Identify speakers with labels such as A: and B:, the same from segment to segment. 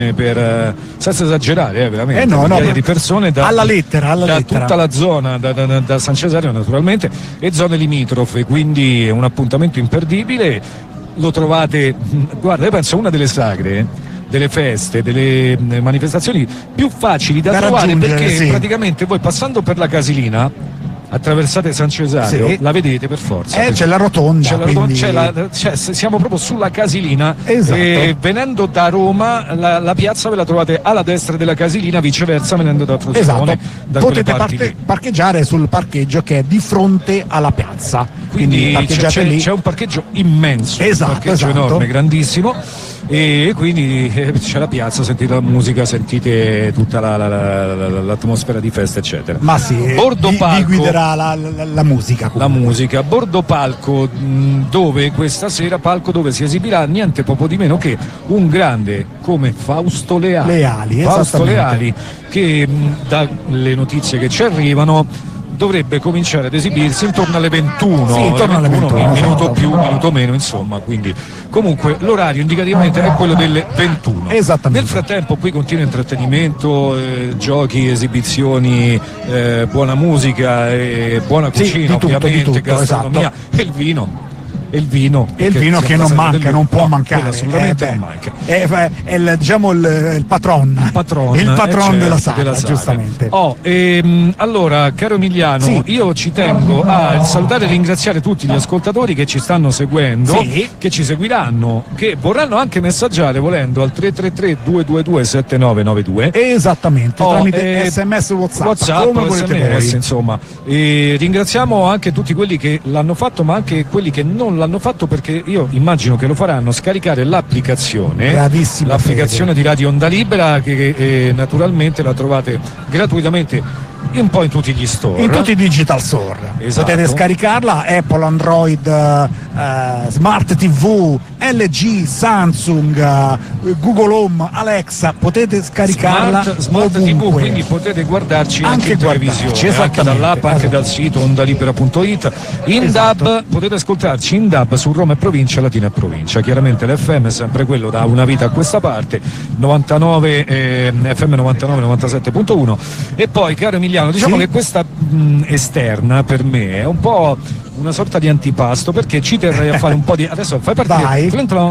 A: senza esagerare, veramente
B: no,
A: di persone
B: alla lettera.
A: Tutta la zona da San Cesario naturalmente e zone limitrofe, quindi è un appuntamento imperdibile. Lo trovate, guarda, io penso una delle sagre, delle feste, delle manifestazioni più facili da trovare, perché praticamente voi passando per la Casilina attraversate San Cesario, la vedete per forza.
B: C'è la rotonda.
A: Siamo proprio sulla Casilina.
B: Esatto.
A: E venendo da Roma, la piazza ve la trovate alla destra della Casilina, viceversa venendo da Frosinone.
B: Esatto. Potete parcheggiare sul parcheggio che è di fronte alla piazza.
A: Quindi c'è un parcheggio immenso, un parcheggio enorme, grandissimo. E quindi c'è la piazza, sentite la musica, sentite tutta l'atmosfera di festa, eccetera.
B: Ma sì,
A: Bordo Palco,
B: vi guiderà la musica. Comunque.
A: La musica, Bordo Palco, dove questa sera dove si esibirà niente poco di meno che un grande come Fausto Leali, che dalle notizie che ci arrivano dovrebbe cominciare ad esibirsi intorno alle 21,
B: intorno alle 21,
A: minuto più, minuto meno, insomma, quindi comunque l'orario indicativamente è quello delle 21.
B: Esattamente.
A: Nel frattempo qui continua intrattenimento, giochi, esibizioni, buona musica, buona cucina, ovviamente, gastronomia, esatto. E il vino che non manca, non può mancare,
B: assolutamente
A: non manca.
B: È il patron della sala, giustamente.
A: Allora, caro Emiliano, io ci tengo a salutare e ringraziare tutti gli ascoltatori che ci stanno seguendo, che ci seguiranno, che vorranno anche messaggiare volendo al 333-222-7992.
B: Esattamente, tramite SMS WhatsApp, come volete voi.
A: Insomma. E ringraziamo anche tutti quelli che l'hanno fatto, ma anche quelli che non l'hanno fatto, perché io immagino che lo faranno scaricare l'applicazione di Radio Onda Libera, che naturalmente la trovate gratuitamente un po' in tutti gli store,
B: in tutti i digital store.
A: Esatto.
B: Potete scaricarla, Apple, Android, Smart TV, LG, Samsung, Google Home, Alexa, potete scaricarla
A: Smart TV, quindi potete guardarci anche in televisione, anche dall'app, anche dal sito ondalibera.it. In DAB potete ascoltarci in DAB su Roma e provincia, Latina e provincia. Chiaramente l'FM è sempre quello da una vita a questa parte, 99 FM 99 97.1. E poi, caro Emiliano, diciamo che questa esterna per me è un po' una sorta di antipasto, perché ci terrei a fare un po' di, adesso fai partire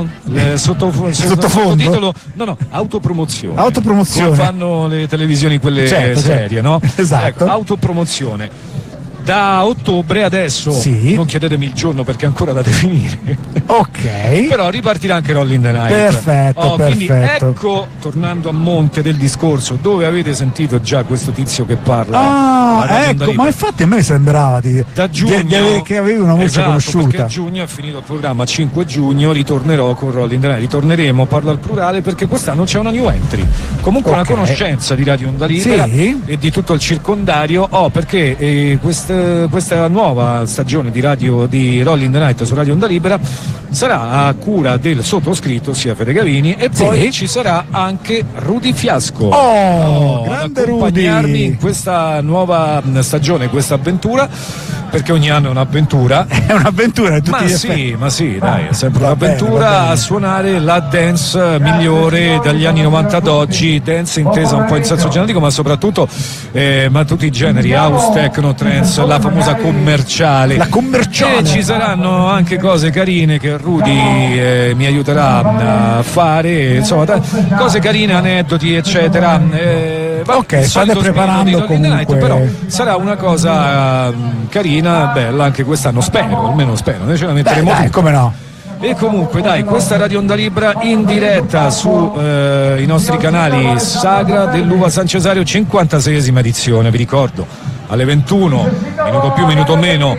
A: sottotitolo, autopromozione come fanno le televisioni quelle serie, no?
B: Esatto.
A: Ecco, autopromozione. Da ottobre adesso, non chiedetemi il giorno perché è ancora da definire.
B: Ok.
A: Però ripartirà anche Roll in the Night.
B: Perfetto.
A: Quindi ecco, tornando a monte del discorso, dove avete sentito già questo tizio che parla.
B: Ecco, ma infatti a me sembrava
A: da giugno,
B: che avevi una voce conosciuta.
A: Perché a giugno è finito il programma, 5 giugno ritornerò con Roll in the Night. Ritorneremo, parlo al plurale, perché quest'anno c'è una new entry. Comunque una conoscenza di Radio Onda Libera e di tutto il circondario, perché questa nuova stagione di Roll in the Night su Radio Onda Libera sarà a cura del sottoscritto, sia Fede Gavini, e poi ci sarà anche Rudy Fiasco ad accompagnarmi in questa nuova stagione, questa avventura, perché ogni anno è un'avventura.
B: È un'avventura in tutti gli effetti.
A: Ma sì, dai, è sempre un'avventura a suonare la dance migliore dagli anni 90 ad oggi, dance intesa un po' in senso generico, ma soprattutto ma tutti i generi, house, techno, trance, la famosa commerciale.
B: La commerciale.
A: E ci saranno anche cose carine che Rudy mi aiuterà a fare, insomma, cose carine, aneddoti, eccetera.
B: State preparando comunque.
A: Però sarà una cosa carina, bella anche quest'anno, almeno spero, noi ce la metteremo tutti.
B: Come no?
A: E comunque dai, questa Radio Onda Libera in diretta su i nostri canali Sagra dell'Uva San Cesario, 56esima edizione, vi ricordo, alle 21, minuto più, minuto meno,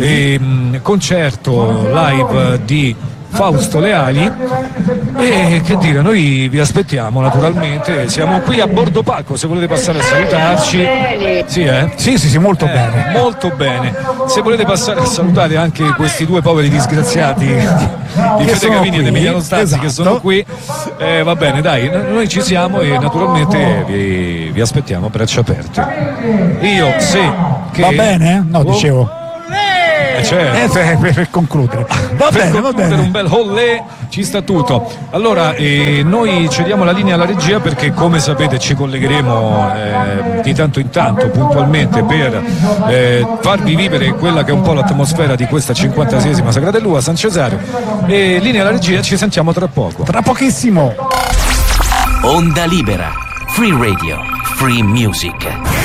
A: concerto live di Fausto Leali. E che dire, noi vi aspettiamo naturalmente, siamo qui a Bordo Palco, se volete passare a salutarci. Sì,
B: molto bene.
A: Molto bene. Se volete passare a salutare anche questi due poveri disgraziati di Fede Gavini ed Emiliano Stanzi, che sono qui, va bene, dai, noi ci siamo e naturalmente vi aspettiamo a braccia aperte.
B: Va bene? No, dicevo.
A: certo.
B: Per concludere. Va bene.
A: Un bel hollè, ci sta tutto. Allora, noi cediamo la linea alla regia perché, come sapete, ci collegheremo di tanto in tanto puntualmente per farvi vivere quella che è un po' l'atmosfera di questa 56esima Sagrada Lua San Cesario. E linea alla regia, ci sentiamo tra poco.
B: Tra pochissimo.
C: Onda Libera, Free Radio, Free Music.